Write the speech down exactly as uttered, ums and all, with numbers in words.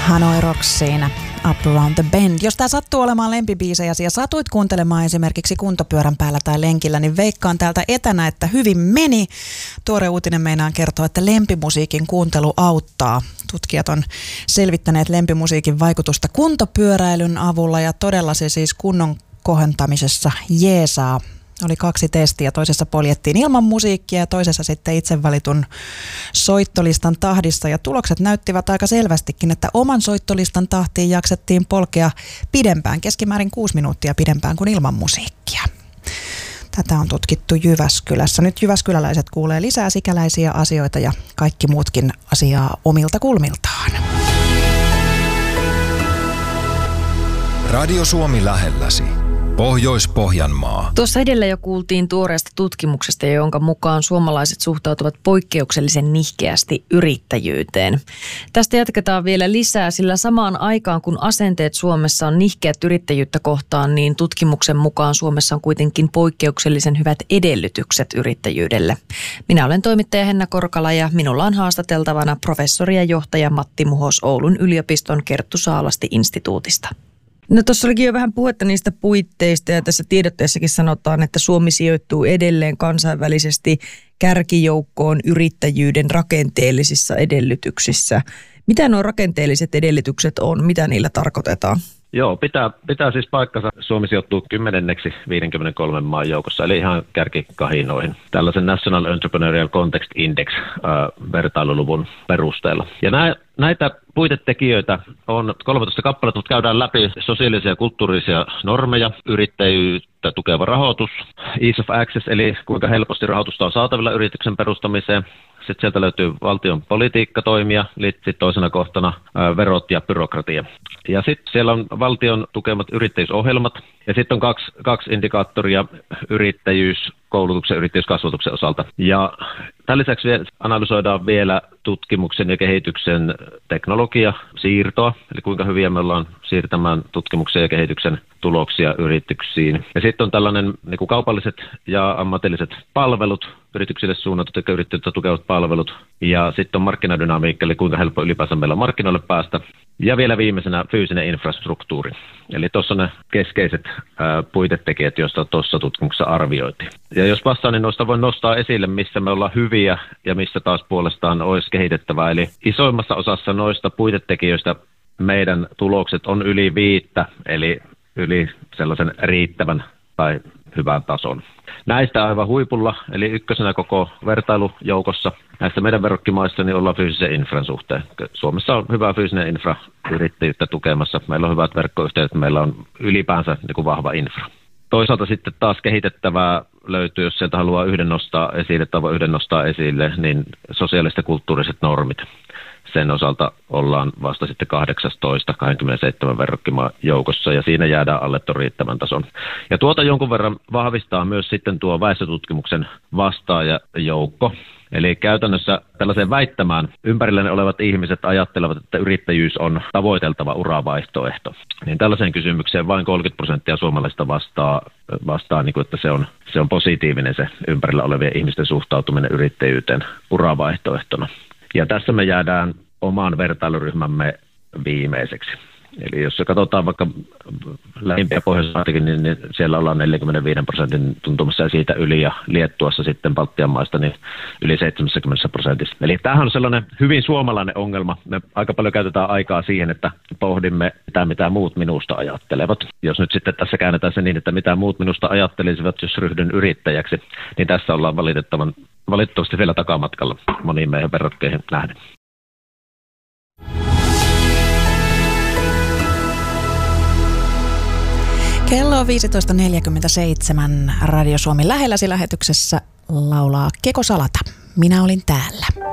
Hanoi Rocks siinä Up Around the Bend. Jos tää sattuu olemaan lempibiisejäsi ja satuit kuuntelemaan esimerkiksi kuntopyörän päällä tai lenkillä, niin veikkaan täältä etänä, että hyvin meni. Tuore uutinen meinaan kertoo, että lempimusiikin kuuntelu auttaa. Tutkijat on selvittäneet lempimusiikin vaikutusta kuntopyöräilyn avulla ja todella se siis kunnon kohentamisessa jeesaa. Oli kaksi testiä. Toisessa poljettiin ilman musiikkia ja toisessa sitten itse valitun soittolistan tahdissa. Ja tulokset näyttivät aika selvästikin, että oman soittolistan tahtiin jaksettiin polkea pidempään, keskimäärin kuusi minuuttia pidempään kuin ilman musiikkia. Tätä on tutkittu Jyväskylässä. Nyt jyväskyläläiset kuulee lisää sikäläisiä asioita ja kaikki muutkin asiaa omilta kulmiltaan. Radio Suomi lähelläsi. Pohjois-Pohjanmaa. Tuossa edellä jo kuultiin tuoreesta tutkimuksesta, jonka mukaan suomalaiset suhtautuvat poikkeuksellisen nihkeästi yrittäjyyteen. Tästä jatketaan vielä lisää, sillä samaan aikaan kun asenteet Suomessa on nihkeät yrittäjyyttä kohtaan, niin tutkimuksen mukaan Suomessa on kuitenkin poikkeuksellisen hyvät edellytykset yrittäjyydelle. Minä olen toimittaja Henna Korkala ja minulla on haastateltavana professori ja johtaja Matti Muhos Oulun yliopiston Kerttu Saalasti-instituutista. No tuossa olikin jo vähän puhetta niistä puitteista ja tässä tiedotteessakin sanotaan, että Suomi sijoittuu edelleen kansainvälisesti kärkijoukkoon yrittäjyyden rakenteellisissa edellytyksissä. Mitä nuo rakenteelliset edellytykset on? Mitä niillä tarkoitetaan? Joo, pitää, pitää siis paikkansa. Suomi sijoittuu kymmenenneksi viisikymmentäkolme maan joukossa, eli ihan kärkikahinoihin. Tällaisen National Entrepreneurial Context Index-vertailuluvun perusteella. Ja nää, näitä puitetekijöitä on kolmetoista kappaletta, mutta käydään läpi sosiaalisia ja kulttuurisia normeja, yrittäjyyttä tukeva rahoitus, ease of access, eli kuinka helposti rahoitusta on saatavilla yrityksen perustamiseen. Sitten sieltä löytyy valtion politiikkatoimia, sitten toisena kohtana ää, verot ja byrokratia. Ja sitten siellä on valtion tukemat yrittäjyysohjelmat. Ja sitten on kaksi, kaksi indikaattoria yrittäjyys, koulutuksen ja yrittäjyyskasvatuksen osalta. Ja tämän lisäksi analysoidaan vielä tutkimuksen ja kehityksen teknologia, siirtoa, eli kuinka hyviä me ollaan siirtämään tutkimuksen ja kehityksen tuloksia yrityksiin. Ja sitten on tällainen niin kuin kaupalliset ja ammatilliset palvelut, yrityksille suunnatut ja yrittäjyyttä tukevat palvelut. Ja sitten on markkinadynamiikka, eli kuinka helppo ylipäänsä meillä on markkinoille päästä. Ja vielä viimeisenä fyysinen infrastruktuuri. Eli tuossa on ne keskeiset ää, puitetekijät, joista tuossa tutkimuksessa arvioitiin. Ja jos vastaan, niin noista voi nostaa esille, missä me ollaan hyviä ja missä taas puolestaan olisi kehitettävää. Eli isoimmassa osassa noista puitetekijöistä meidän tulokset on yli viittä, eli yli sellaisen riittävän tai hyvän tason. Näistä aivan huipulla, eli ykkösenä koko vertailujoukossa. Näissä meidän verrokkimaissa niin ollaan fyysisen infran suhteen. Suomessa on hyvä fyysinen infra yrittäjyyttä tukemassa. Meillä on hyvät verkkoyhteydet, meillä on ylipäänsä niin kuin vahva infra. Toisaalta sitten taas kehitettävää löytyy, jos sieltä haluaa yhden nostaa esille tai voi yhden nostaa esille, niin sosiaaliset ja kulttuuriset normit. Sen osalta ollaan vasta sitten kahdeksantoista kaksikymmentäseitsemän verrokkimaan joukossa ja siinä jäädään alle tuon riittävän tason. Ja tuota jonkun verran vahvistaa myös sitten tuo väestötutkimuksen vastaajajoukko. Eli käytännössä tällaiseen väittämään ympärillä olevat ihmiset ajattelevat, että yrittäjyys on tavoiteltava uravaihtoehto. Niin tällaiseen kysymykseen vain kolmekymmentä prosenttia suomalaisista vastaa, vastaa niin kuin, että se on, se on positiivinen se ympärillä olevien ihmisten suhtautuminen yrittäjyyteen uravaihtoehtona. Ja tässä me jäädään oman vertailuryhmämme viimeiseksi. Eli jos katsotaan vaikka lähimpiä Pohjois-Atlantikin, niin, niin siellä ollaan neljäkymmentäviisi prosentin tuntumassa ja siitä yli, ja Liettuassa sitten Baltian maista niin yli seitsemänkymmentä prosentissa. Eli tämähän on sellainen hyvin suomalainen ongelma. Me aika paljon käytetään aikaa siihen, että pohdimme sitä, mitä muut minusta ajattelevat. Jos nyt sitten tässä käännetään se niin, että mitä muut minusta ajattelisivat, jos ryhdyn yrittäjäksi, niin tässä ollaan valitettavan, valitettavasti vielä takamatkalla moniin meidän verrokkeihin nähden. Kello on viisitoista neljäkymmentäseitsemän. Radio Suomi lähelläsi lähetyksessä laulaa Keko Salata. Minä olin täällä.